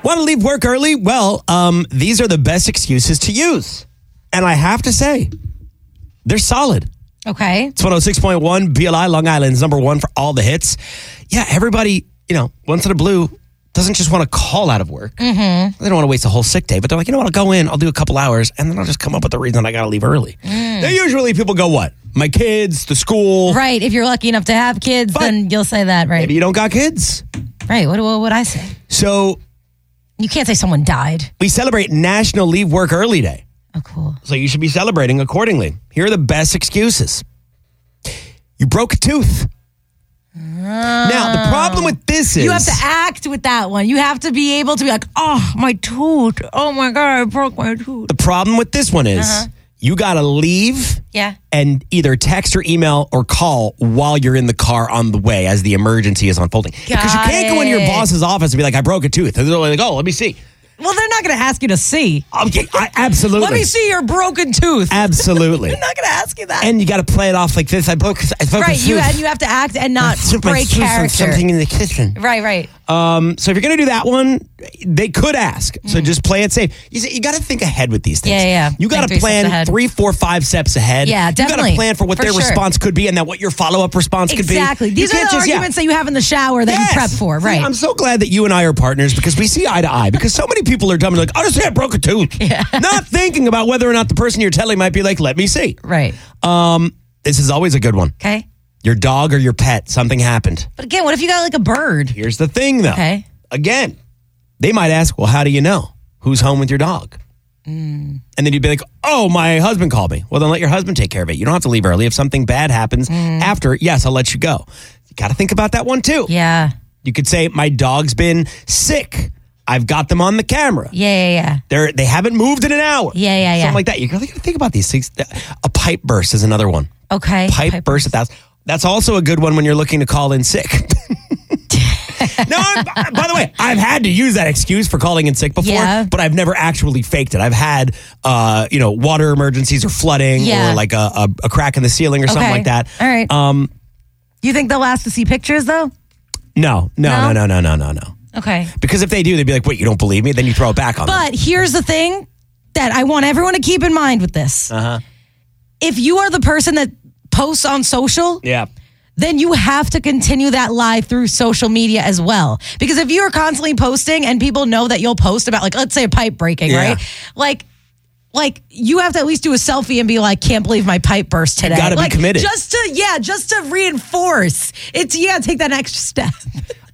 Want to leave work early? Well, these are the best excuses to use. And I have to say, they're solid. Okay. It's 106.1 BLI, Long Island's number one for all the hits. Yeah, everybody, once in a blue, doesn't just want to call out of work. Mm-hmm. They don't want to waste a whole sick day, but they're like, you know what, I'll go in, I'll do a couple hours, and then I'll just come up with a reason I got to leave early. Usually people go, what? My kids, the school. Right. If you're lucky enough to have kids, then you'll say that, right? Maybe you don't got kids. Right. What would I say? So you can't say someone died. we celebrate National Leave Work Early Day. Oh, cool. So you should be celebrating accordingly. Here are the best excuses. You broke a tooth. Now, the problem with this is... You have to act with that one. You have to be able to be like, oh, my tooth. Oh, my God, I broke my tooth. The problem with this one is you got to leave and either text or email or call while you're in the car on the way as the emergency is unfolding. Because you can't go into your boss's office and be like, I broke a tooth. And they're like, oh, let me see. Well, they're not going to ask you to see. Okay, absolutely. Let me see your broken tooth. Absolutely. They're not going to ask you that. And you got to play it off like this. I broke a tooth. Right, you have to act and not break character. Something in the kitchen. Right. So if you're going to do that one, they could ask. So just play it safe. You got to think ahead with these things. Yeah. You got to plan 3, 4, 5 steps ahead. Yeah, definitely. You got to plan for what their response could be and then what your follow-up response could be. Exactly. These are the arguments that you have in the shower that you prep for. Right. I'm so glad that you and I are partners because we see eye to eye. Because so many people are dumb and like, I'll just say I broke a tooth. Yeah. Not thinking about whether or not the person you're telling might be like, let me see. Right. This is always a good one. Okay. Your dog or your pet, something happened. But again, what if you got like a bird? Here's the thing, though. Okay. Again, they might ask, well, how do you know who's home with your dog? And then you'd be like, oh, my husband called me. Well, then let your husband take care of it. You don't have to leave early. If something bad happens after, yes, I'll let you go. You got to think about that one, too. Yeah. You could say, my dog's been sick. I've got them on the camera. Yeah. They haven't moved in an hour. Yeah. Something like that. You got to think about these things. A pipe burst is another one. Okay. Pipe burst. That's also a good one when you're looking to call in sick. No, by the way, I've had to use that excuse for calling in sick before, but I've never actually faked it. I've had, water emergencies or flooding or like a crack in the ceiling or something like that. All right. You think they'll ask to see pictures though? No. Okay. Because if they do, they'd be like, "What? You don't believe me?" Then you throw it back on them. But here's the thing that I want everyone to keep in mind with this. If you are the person that posts on social, then you have to continue that live through social media as well. Because if you're constantly posting and people know that you'll post about, like, let's say a pipe breaking, right? Like you have to at least do a selfie and be like, can't believe my pipe burst today. You got to be committed. Just to reinforce. Take that extra step.